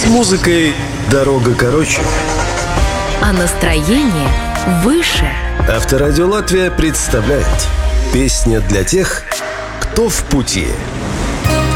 С музыкой дорога короче. А настроение выше. Авторадио Латвия представляет песня для тех, кто в пути.